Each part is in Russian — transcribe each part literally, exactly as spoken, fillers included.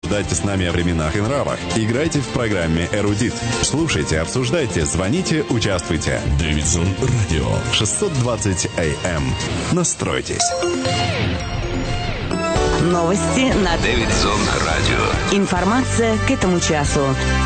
порассуждать с нами о временах и нравах. Играйте в программе «Эрудит». Слушайте, обсуждайте, звоните, участвуйте. Дэвидсон Радио. шестьсот двадцать эй эм. Настройтесь. Новости на Дэвидсон Радио. Информация к этому часу.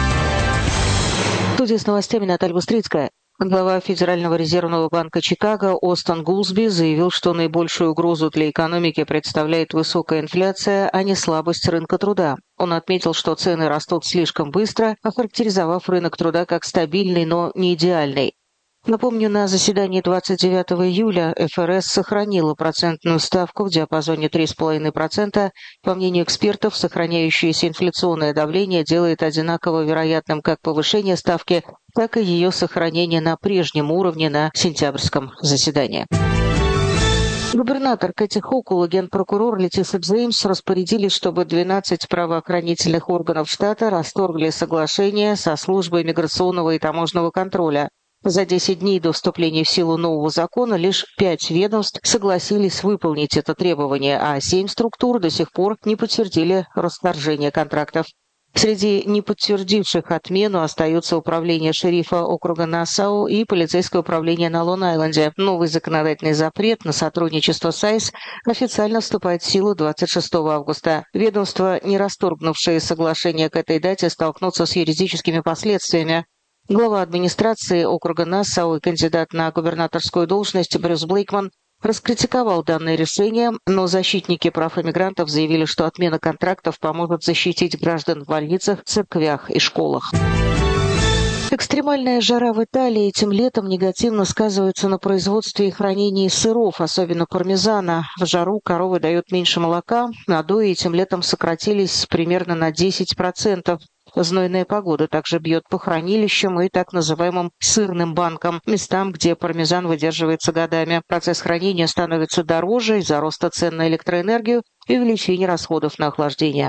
В студии с новостями Наталья Быстрицкая. Глава Федерального резервного банка Чикаго Остон Гулсби заявил, что наибольшую угрозу для экономики представляет высокая инфляция, а не слабость рынка труда. Он отметил, что цены растут слишком быстро, охарактеризовав рынок труда как стабильный, но не идеальный. Напомню, на заседании двадцать девятого июля эф эр эс сохранила процентную ставку в диапазоне три целых пять десятых процента. По мнению экспертов, сохраняющееся инфляционное давление делает одинаково вероятным как повышение ставки, так и ее сохранение на прежнем уровне на сентябрьском заседании. Губернатор Кэти Хокул и генпрокурор Летиса Джеймс распорядились, чтобы двенадцать правоохранительных органов штата расторгли соглашение со службой миграционного и таможенного контроля. За десять дней до вступления в силу нового закона лишь пять ведомств согласились выполнить это требование, а семь структур до сих пор не подтвердили расторжение контрактов. Среди не подтвердивших отмену остаются управление шерифа округа Нассау и полицейское управление на Лонг-Айленде. Новый законодательный запрет на сотрудничество с айс официально вступает в силу двадцать шестого августа. Ведомства, не расторгнувшие соглашение к этой дате, столкнутся с юридическими последствиями. Глава администрации округа Нассау и кандидат на губернаторскую должность Брюс Блейкман раскритиковал данное решение, но защитники прав иммигрантов заявили, что отмена контрактов поможет защитить граждан в больницах, церквях и школах. Экстремальная жара в Италии этим летом негативно сказывается на производстве и хранении сыров, особенно пармезана. В жару коровы дают меньше молока, надои этим летом сократились примерно на десять процентов. Знойная погода также бьет по хранилищам и так называемым сырным банкам, местам, где пармезан выдерживается годами. Процесс хранения становится дороже из-за роста цен на электроэнергию и увеличения расходов на охлаждение.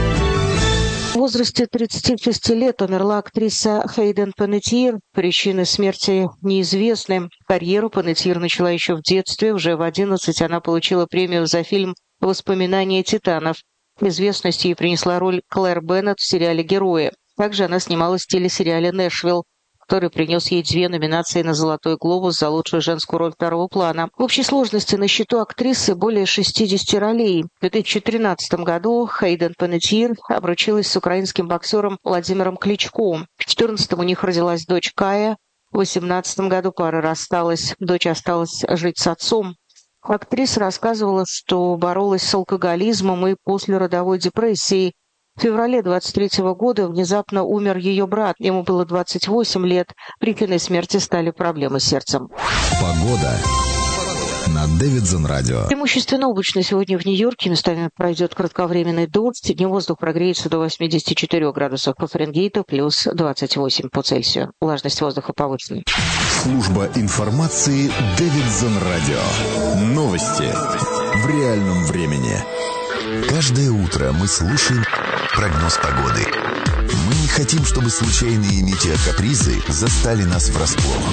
В возрасте тридцати шести лет умерла актриса Хейден Панеттиер. Причины смерти неизвестны. Карьеру Панеттиер начала еще в детстве. Уже в одиннадцать она получила премию за фильм «Воспоминания титанов». Известность ей принесла роль Клэр Беннет в сериале «Герои». Также она снималась в телесериале «Нэшвилл», который принес ей две номинации на «Золотой глобус» за лучшую женскую роль второго плана. В общей сложности на счету актрисы более шестидесяти ролей. В две тысячи тринадцатом году Хейден Панеттиер обручилась с украинским боксером Владимиром Кличко. В две тысячи четырнадцатом у них родилась дочь Кая. В две тысячи восемнадцатом году пара рассталась, дочь осталась жить с отцом. Актриса рассказывала, что боролась с алкоголизмом и послеродовой депрессией. В феврале двадцать третьего года внезапно умер ее брат. Ему было двадцать восемь лет. Причиной смерти стали проблемы с сердцем. Погода на Дэвидсон Радио. Преимущественно облачно сегодня в Нью-Йорке. Местами пройдет кратковременный дождь. Днем воздух прогреется до восьмидесяти четырёх градусов по Фаренгейту, плюс двадцать восемь по Цельсию. Влажность воздуха повышена. Служба информации Дэвидсон Радио. Новости в реальном времени. Каждое утро мы слушаем прогноз погоды. Мы не хотим, чтобы случайные метеокапризы застали нас врасплох.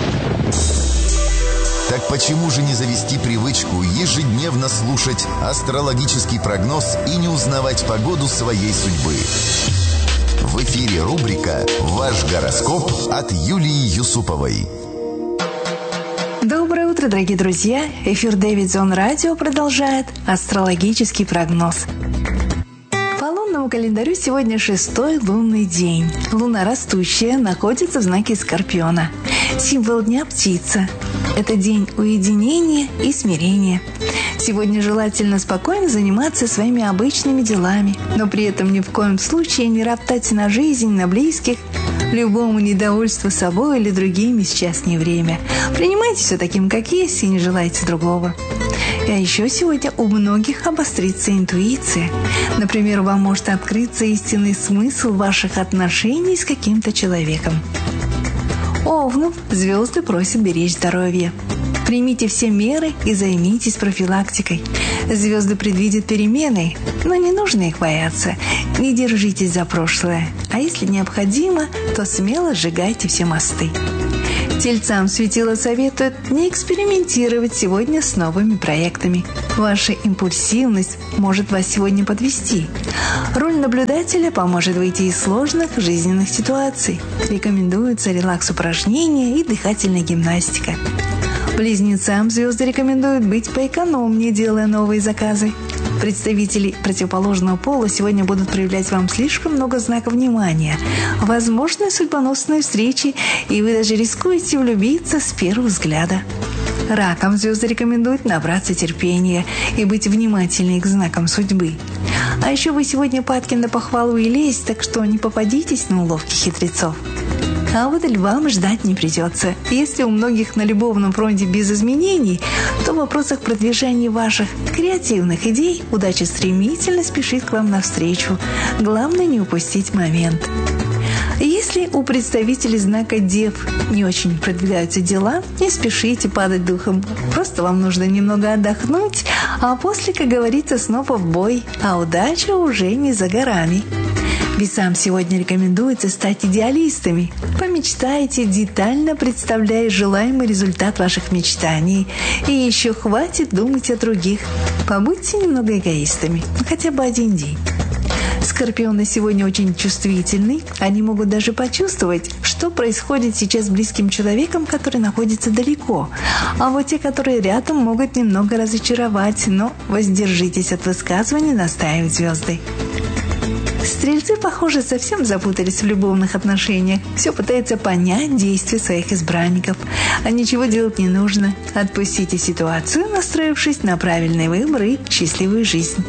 Так почему же не завести привычку ежедневно слушать астрологический прогноз и не узнавать погоду своей судьбы? В эфире рубрика «Ваш гороскоп» от Юлии Юсуповой. Доброе утро, дорогие друзья! Эфир Дэвидсон Радио продолжает астрологический прогноз. По лунному календарю сегодня шестой лунный день. Луна растущая находится в знаке Скорпиона. Символ дня – птица. Это день уединения и смирения. Сегодня желательно спокойно заниматься своими обычными делами, но при этом ни в коем случае не роптать на жизнь, на близких, любому недовольству собой или другими сейчас не время. Принимайте все таким, как есть, и не желайте другого. А еще сегодня у многих обострится интуиция. Например, вам может открыться истинный смысл ваших отношений с каким-то человеком. Овнов, звезды просят беречь здоровье. Примите все меры и займитесь профилактикой. Звезды предвидят перемены, но не нужно их бояться. Не держитесь за прошлое. А если необходимо, то смело сжигайте все мосты. Тельцам светило советует не экспериментировать сегодня с новыми проектами. Ваша импульсивность может вас сегодня подвести. Роль наблюдателя поможет выйти из сложных жизненных ситуаций. Рекомендуются релакс-упражнения и дыхательная гимнастика. Близнецам звезды рекомендуют быть поэкономнее, делая новые заказы. Представители противоположного пола сегодня будут проявлять вам слишком много знаков внимания. Возможны судьбоносные встречи, и вы даже рискуете влюбиться с первого взгляда. Ракам звезды рекомендуют набраться терпения и быть внимательнее к знакам судьбы. А еще вы сегодня падки на похвалу и лесть, так что не попадитесь на уловки хитрецов. А вот львам ждать не придется. Если у многих на любовном фронте без изменений, то в вопросах продвижения ваших креативных идей удача стремительно спешит к вам навстречу. Главное не упустить момент. Если у представителей знака Дев не очень продвигаются дела, не спешите падать духом. Просто вам нужно немного отдохнуть, а после, как говорится, снова в бой, а удача уже не за горами. Весам сегодня рекомендуется стать идеалистами. Помечтайте, детально представляя желаемый результат ваших мечтаний. И еще хватит думать о других. Побудьте немного эгоистами, хотя бы один день. Скорпионы сегодня очень чувствительны. Они могут даже почувствовать, что происходит сейчас с близким человеком, который находится далеко. А вот те, которые рядом, могут немного разочаровать, но воздержитесь от высказываний, настаивают звезды. Стрельцы, похоже, совсем запутались в любовных отношениях. Все пытаются понять действия своих избранников. А ничего делать не нужно. Отпустите ситуацию, настроившись на правильный выбор и счастливую жизнь.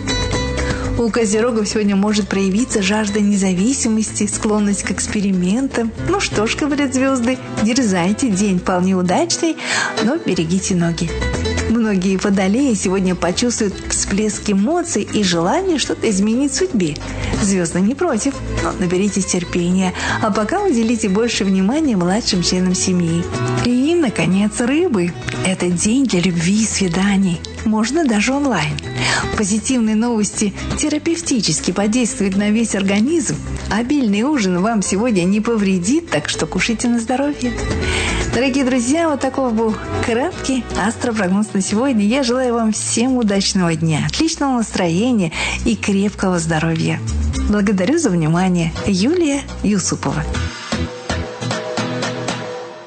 У козерогов сегодня может проявиться жажда независимости, склонность к экспериментам. Ну что ж, говорят звезды, дерзайте, день вполне удачный, но берегите ноги. Многие водолеи сегодня почувствуют всплеск эмоций и желание что-то изменить в судьбе. Звезды не против, но наберитесь терпения, а пока уделите больше внимания младшим членам семьи. И, наконец, рыбы. Это день для любви и свиданий. Можно даже онлайн. Позитивные новости терапевтически подействуют на весь организм. Обильный ужин вам сегодня не повредит, так что кушайте на здоровье. Дорогие друзья, вот таков был краткий астропрогноз на сегодня. Я желаю вам всем удачного дня, отличного настроения и крепкого здоровья. Благодарю за внимание. Юлия Юсупова.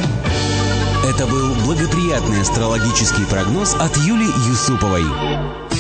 Это был благоприятный астрологический прогноз от Юлии Юсуповой.